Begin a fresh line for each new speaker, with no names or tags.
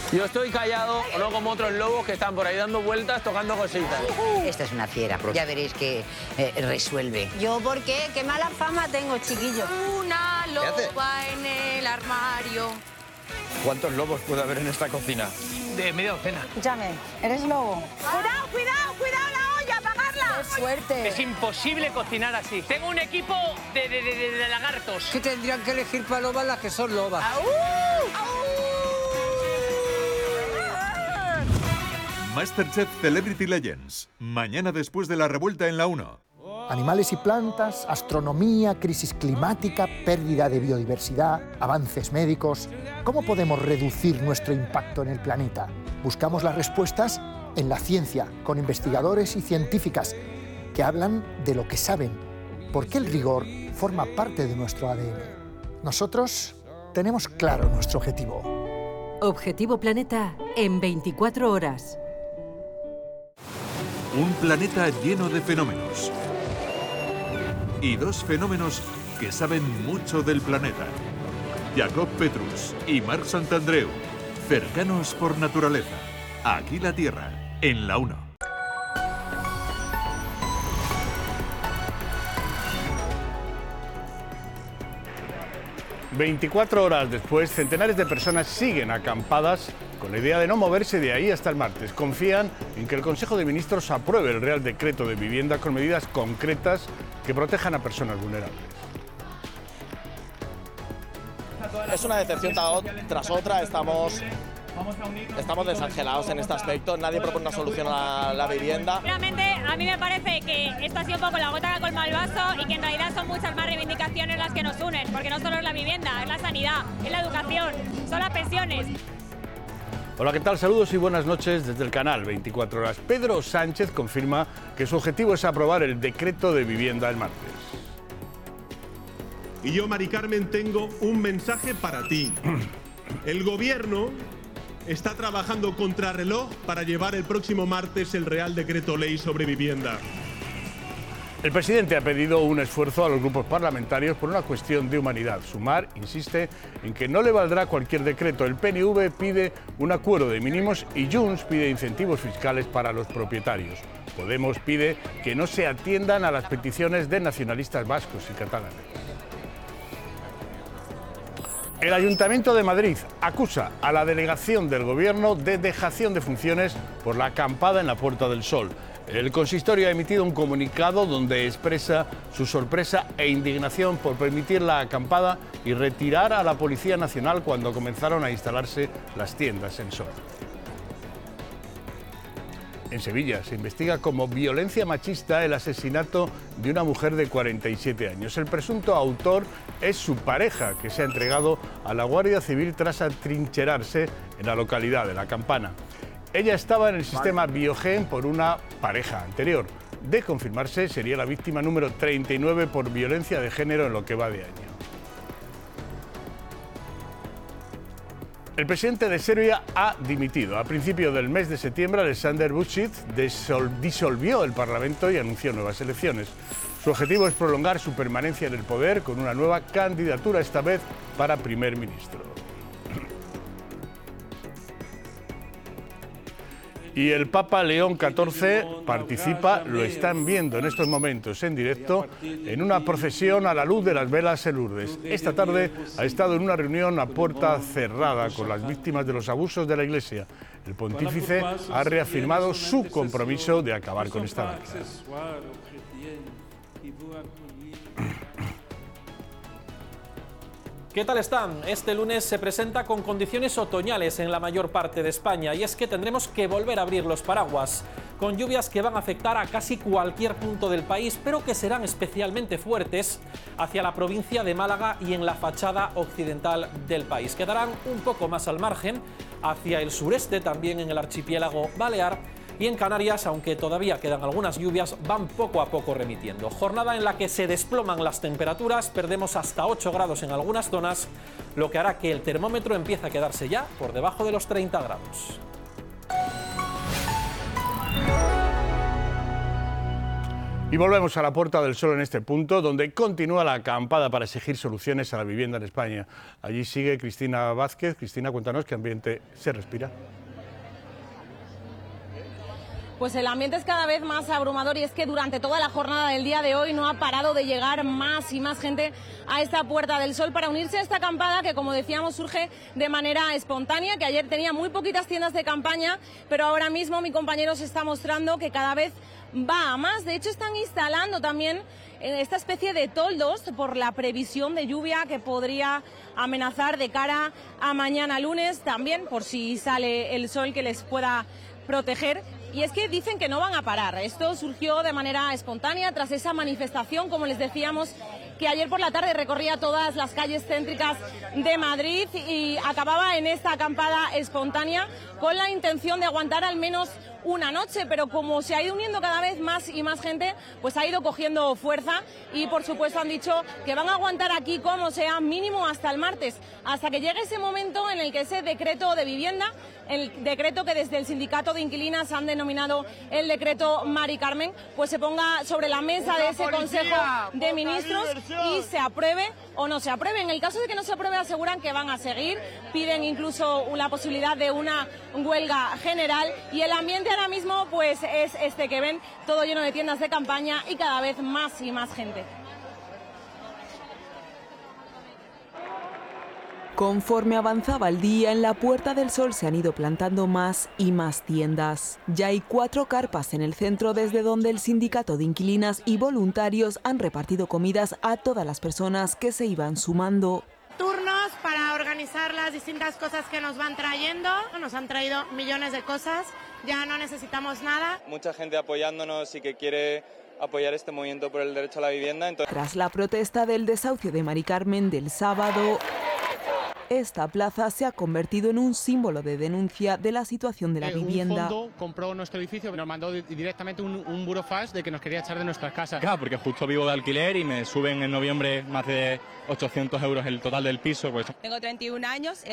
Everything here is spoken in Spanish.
Yo estoy callado, no como otros lobos que están por ahí dando vueltas, tocando cositas.
Esta es una fiera, ya veréis que resuelve.
¿Yo por qué? ¿Qué mala fama tengo, chiquillo?
Una loba en el armario.
¿Cuántos lobos puede haber en esta cocina?
De media docena.
Escúchame, ¿eres lobo?
¡Cuidado, cuidado, cuidado la olla! ¡Apagarla!
¡Qué suerte!
Es imposible cocinar así. Tengo un equipo de lagartos.
Que tendrían que elegir para lobas las que son lobas.
Masterchef Celebrity Legends. Mañana después de la revuelta en la 1.
Animales y plantas, astronomía, crisis climática, pérdida de biodiversidad, avances médicos. ¿Cómo podemos reducir nuestro impacto en el planeta? Buscamos las respuestas en la ciencia, con investigadores y científicas que hablan de lo que saben, porque el rigor forma parte de nuestro ADN. Nosotros tenemos claro nuestro objetivo.
Objetivo Planeta en 24 horas.
Un planeta lleno de fenómenos. Y dos fenómenos que saben mucho del planeta. Jacob Petrus y Marc Santandreu, cercanos por naturaleza. Aquí la Tierra, en la 1.
...24 horas después, centenares de personas siguen acampadas con la idea de no moverse de ahí hasta el martes. Confían en que el Consejo de Ministros apruebe el Real Decreto de Vivienda con medidas concretas que protejan a personas vulnerables.
Es una decepción tras otra, estamos desangelados en este aspecto, nadie propone una solución a la vivienda.
Realmente a mí me parece que esto ha sido un poco la gota que colma el vaso y que en realidad son muchas más reivindicaciones las que nos unen, porque no solo es la vivienda, es la sanidad, es la educación, son las pensiones.
Hola, ¿qué tal? Saludos y buenas noches desde el canal 24 horas. Pedro Sánchez confirma que su objetivo es aprobar el decreto de vivienda el martes.
Y yo, Mari Carmen, tengo un mensaje para ti. El gobierno está trabajando contrarreloj para llevar el próximo martes el Real Decreto Ley sobre vivienda.
El presidente ha pedido un esfuerzo a los grupos parlamentarios por una cuestión de humanidad. Sumar insiste en que no le valdrá cualquier decreto. El PNV pide un acuerdo de mínimos y Junts pide incentivos fiscales para los propietarios. Podemos pide que no se atiendan a las peticiones de nacionalistas vascos y catalanes. El Ayuntamiento de Madrid acusa a la delegación del Gobierno de dejación de funciones por la acampada en la Puerta del Sol. El consistorio ha emitido un comunicado donde expresa su sorpresa e indignación por permitir la acampada y retirar a la Policía Nacional cuando comenzaron a instalarse las tiendas en Sol. En Sevilla se investiga como violencia machista el asesinato de una mujer de 47 años. El presunto autor es su pareja, que se ha entregado a la Guardia Civil tras atrincherarse en la localidad de La Campana. Ella estaba en el sistema Biogen por una pareja anterior. De confirmarse, sería la víctima número 39 por violencia de género en lo que va de año. El presidente de Serbia ha dimitido. A principios del mes de septiembre, Aleksandar Vučić disolvió el Parlamento y anunció nuevas elecciones. Su objetivo es prolongar su permanencia en el poder con una nueva candidatura, esta vez para primer ministro. Y el Papa León XIV participa, lo están viendo en estos momentos en directo, en una procesión a la luz de las velas en Lourdes. Esta tarde ha estado en una reunión a puerta cerrada con las víctimas de los abusos de la Iglesia. El pontífice ha reafirmado su compromiso de acabar con esta lacra.
¿Qué tal están? Este lunes se presenta con condiciones otoñales en la mayor parte de España y es que tendremos que volver a abrir los paraguas, con lluvias que van a afectar a casi cualquier punto del país, pero que serán especialmente fuertes hacia la provincia de Málaga y en la fachada occidental del país. Quedarán un poco más al margen, hacia el sureste, también en el archipiélago balear, y en Canarias, aunque todavía quedan algunas lluvias, van poco a poco remitiendo. Jornada en la que se desploman las temperaturas, perdemos hasta 8 grados en algunas zonas, lo que hará que el termómetro empiece a quedarse ya por debajo de los 30 grados.
Y volvemos a la Puerta del Sol en este punto, donde continúa la acampada para exigir soluciones a la vivienda en España. Allí sigue Cristina Vázquez. Cristina, cuéntanos qué ambiente se respira.
Pues el ambiente es cada vez más abrumador y es que durante toda la jornada del día de hoy no ha parado de llegar más y más gente a esta Puerta del Sol para unirse a esta acampada que, como decíamos, surge de manera espontánea, que ayer tenía muy poquitas tiendas de campaña, pero ahora mismo mi compañero se está mostrando que cada vez va a más. De hecho, están instalando también esta especie de toldos por la previsión de lluvia que podría amenazar de cara a mañana lunes, también por si sale el sol que les pueda proteger. Y es que dicen que no van a parar. Esto surgió de manera espontánea tras esa manifestación, como les decíamos, que ayer por la tarde recorría todas las calles céntricas de Madrid y acababa en esta acampada espontánea con la intención de aguantar al menos una noche, pero como se ha ido uniendo cada vez más y más gente, pues ha ido cogiendo fuerza y por supuesto han dicho que van a aguantar aquí como sea, mínimo hasta el martes, hasta que llegue ese momento en el que ese decreto de vivienda, el decreto que desde el sindicato de inquilinas han denominado el decreto Mari Carmen, pues se ponga sobre la mesa de ese Consejo de Ministros y se apruebe o no se apruebe. En el caso de que no se apruebe, aseguran que van a seguir, piden incluso la posibilidad de una huelga general y el ambiente ahora mismo pues es este que ven, todo lleno de tiendas de campaña y cada vez más y más gente.
Conforme avanzaba el día, en la Puerta del Sol se han ido plantando más y más tiendas. Ya hay 4 carpas en el centro desde donde el sindicato de inquilinas y voluntarios han repartido comidas a todas las personas que se iban sumando.
Turnos para organizar las distintas cosas que nos van trayendo. Nos han traído millones de cosas, ya no necesitamos nada.
Mucha gente apoyándonos y que quiere apoyar este movimiento por el derecho a la vivienda.
Tras la protesta del desahucio de Mari Carmen del sábado, esta plaza se ha convertido en un símbolo de denuncia de la situación de la vivienda.
Un fondo compró nuestro edificio, nos mandó directamente un burofax de que nos quería echar de nuestras casas.
Claro, porque justo vivo de alquiler y me suben en noviembre más de 800 euros el total del piso. Pues.
Tengo 31 años,